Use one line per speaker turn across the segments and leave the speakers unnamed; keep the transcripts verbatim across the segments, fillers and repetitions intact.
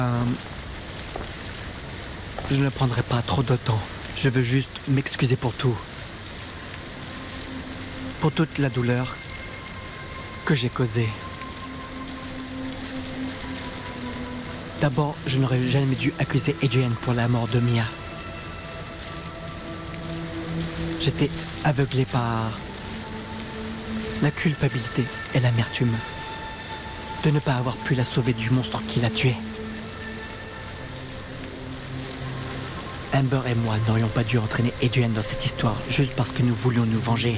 Euh, je ne prendrai pas trop de temps. Je veux juste m'excuser pour tout. Pour toute la douleur que j'ai causée. D'abord, je n'aurais jamais dû accuser Adrian pour la mort de Mia. J'étais aveuglé par la culpabilité et l'amertume de ne pas avoir pu la sauver du monstre qui l'a tuée. Amber et moi n'aurions pas dû entraîner Adrian dans cette histoire juste parce que nous voulions nous venger.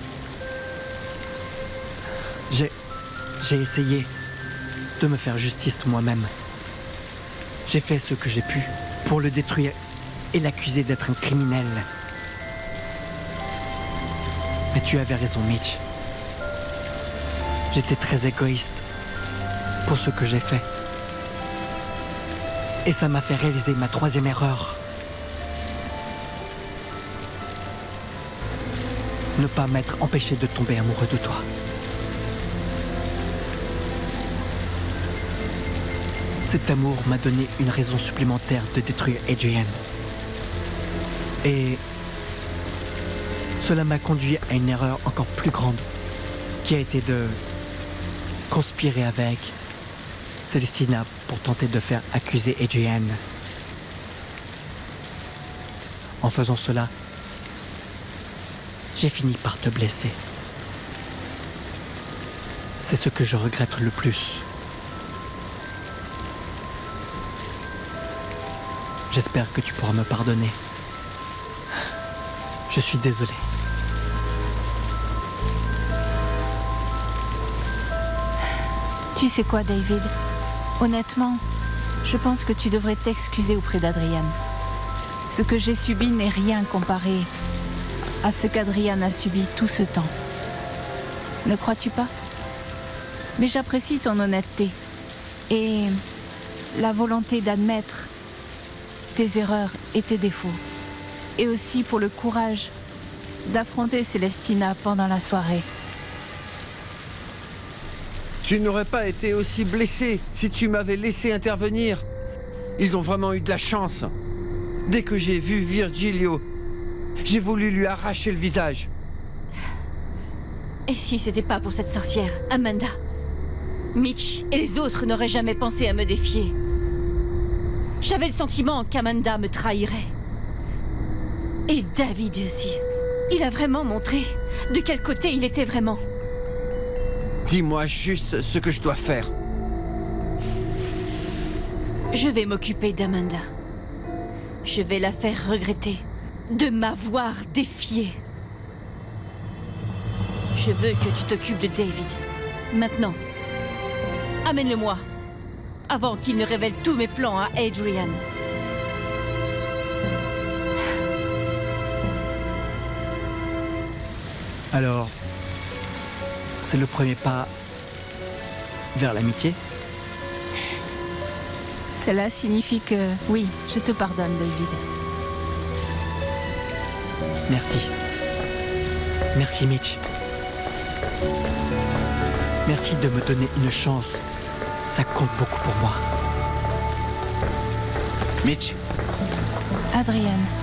J'ai... j'ai essayé de me faire justice moi-même. J'ai fait ce que j'ai pu pour le détruire et l'accuser d'être un criminel. Mais tu avais raison, Mitch. J'étais très égoïste pour ce que j'ai fait. Et ça m'a fait réaliser ma troisième erreur. Ne pas m'être empêché de tomber amoureux de toi. Cet amour m'a donné une raison supplémentaire de détruire Adrian. Et cela m'a conduit à une erreur encore plus grande, qui a été de conspirer avec Celestina pour tenter de faire accuser Adrian. En faisant cela, j'ai fini par te blesser. C'est ce que je regrette le plus. J'espère que tu pourras me pardonner. Je suis désolé.
Tu sais quoi, David? Honnêtement, je pense que tu devrais t'excuser auprès d'Adrian. Ce que j'ai subi n'est rien comparé à ce qu'Adrian a subi tout ce temps. Ne crois-tu pas? Mais j'apprécie ton honnêteté et la volonté d'admettre tes erreurs et tes défauts. Et aussi pour le courage d'affronter Celestina pendant la soirée.
Tu n'aurais pas été aussi blessé si tu m'avais laissé intervenir. Ils ont vraiment eu de la chance. Dès que j'ai vu Virgilio, j'ai voulu lui arracher le visage.
Et si c'était pas pour cette sorcière, Amanda, Mitch et les autres n'auraient jamais pensé à me défier. J'avais le sentiment qu'Amanda me trahirait. Et David aussi. Il a vraiment montré de quel côté il était vraiment.
Dis-moi juste ce que je dois faire.
Je vais m'occuper d'Amanda. Je vais la faire regretter de m'avoir défié. Je veux que tu t'occupes de David. Maintenant. Amène-le-moi. Avant qu'il ne révèle tous mes plans à Adrian.
Alors, c'est le premier pas vers l'amitié?
Cela signifie que, oui, je te pardonne, David.
Merci. Merci, Mitch. Merci de me donner une chance. Ça compte beaucoup pour moi.
Mitch.
Adrian.